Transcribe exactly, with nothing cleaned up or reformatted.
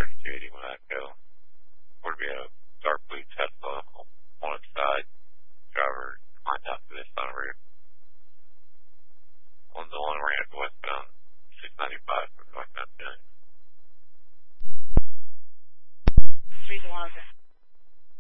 thirty-two eighty when I go. Or to be a dark blue Tesla on its side. Driver climbed out to this sunroof. On the one ramp westbound six ninety-five from northbound ten. three one.